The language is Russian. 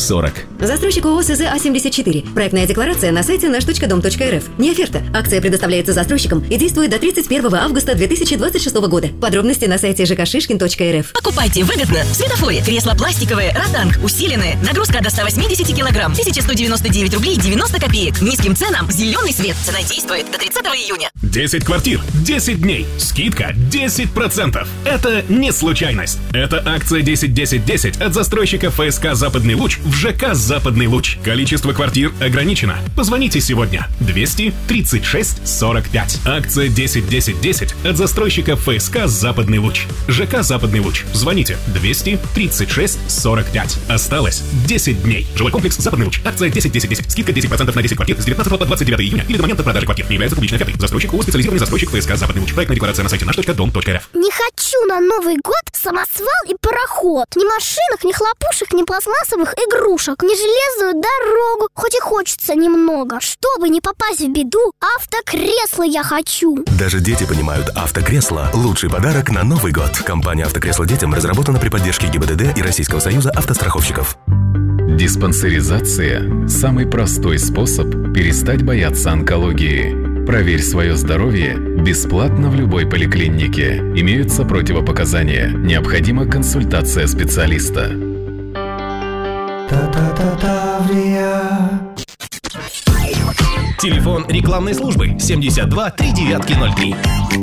40. Застройщик ООО СЗ А-74. Проектная декларация на сайте наш.дом.рф. Не оферта. Акция предоставляется застройщикам и действует до 31 августа 2026 года. Подробности на сайте жкшишкин.рф. Покупайте выгодно. В светофоре. Кресло пластиковое, Ротанг, усиленное. Нагрузка до 180 килограмм. 1199 рублей 90 копеек. Низким ценам. Зеленый свет. Цена действует до 30 июня. 10 квартир, 10 дней. Скидка 10%. Это не случайность. Это акция 10-10-10 от застройщика ФСК «Западный луч» в ЖК «Западный луч». Количество квартир ограничено. Позвоните сегодня. 236 45. Акция 10-10-10 от застройщика ФСК «Западный луч». ЖК «Западный луч». Звоните. 236 45. Осталось 10 дней. Жилой комплекс «Западный луч». Акция 10-10-10. Скидка 10% на 10 квартир с 19 по 29 июня или до момента продажи квартир. Не является публичной офертой. Застройщик ООО «Специализированный застройщик ФСК «Западный луч». Проектная декларация на сайте наш.дом.рф. Не хочу на Новый год самосвал и пароход. Ни машинок, ни хлопушек, ни пластмассовых игрушек, ни железную дорогу. Хоть и хочется немного. Чтобы не попасть в беду, автокресло я хочу. Даже дети понимают, автокресло – лучший подарок на Новый год. Компания «Автокресло детям» разработана при поддержке ГИБДД и Российского союза автостраховщиков. Диспансеризация – самый простой способ перестать бояться онкологии. Проверь свое здоровье бесплатно в любой поликлинике. Имеются противопоказания. Необходима консультация специалиста. Телефон рекламной службы 72 3903.